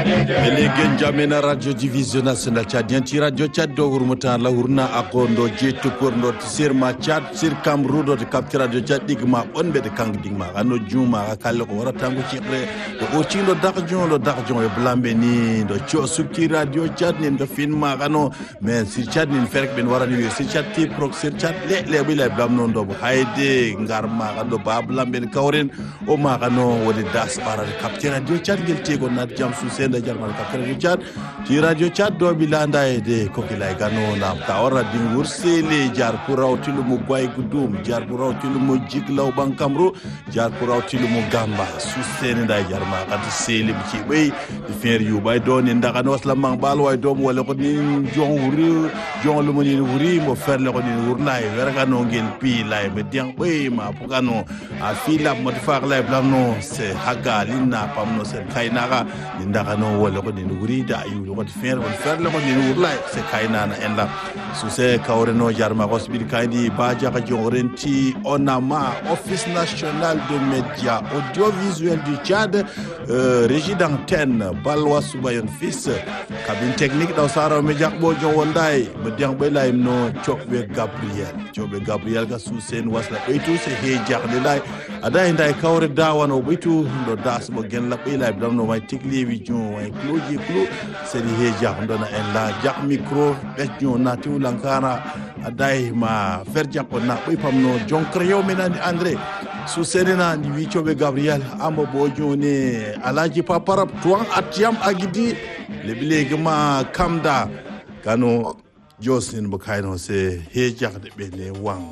Elegen jamena radio division national Tchadien ti radio Tchad do hurmuta la hurna akondo jetu korndo sir ma Tchad sir Cameroun do capture radio Tchad digma onbe de kang digma ano juma kala ko wara tangu chikre do chindo dakjon e blambe ni do chosuki radio Tchad ni do fin ma kano men sir Tchad ni ferk ben wara ni sir Tchad ti proc sir Tchad le bila blam non do hayde ngar ma kando ba blambe kawren o ma kano wodi das para capture radio Tchad gel tego na jam su senda jarmal capture radio Tchad ti radio Tchad do bilanda e de kokilay gano na tawra dingur sele jar kuraw tilu mu gway gudum jar kuraw tilu mu jiglaw bankamro jar kuraw tilu mu gamba su senda jarma kat sele bi ci bay di fer yu bay do ni ndaka no wasla mang bal way dom wala ko ni jon wuri jon lu mo ni wuri mo fer le ko ni wurnay werga no ngel pi lay be diang bay ma pugano a fila mo faq lay blamno se hagalina pamno se kaynaka ndaka no wala ko ni wuri da yu ko fer le ko ni wurlay se kaynana en la su se kawreno jarma ko sbir kaydi baja ka jorenti onama office national de médias audiovisuels du Tchad régie d'antenne balwa subayon fils cabine technique daw saro media bo jo wonday be diang be layim no chokbe Gabriel ga su sen wasla beytu se he jaxde lay ada nday kawre dawano beytu do das mo gen la be lay dam no way tikli wi jon way kloji klo se he jax ndona en la jax micro besjon na tu lankara aday ma fer jakko na boy pamno jonkreyo menani André su senena ni wichobe Gabriel amba bo joni alaji paparap tuan atiam agidi lebilege ma kamda kanu Josin bakaino se he jakde be ne wang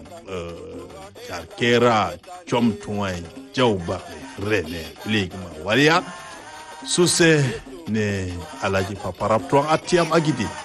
kera chom tuan jawba rene lege ma walia su se ne alaji paparap tuan atiam agidi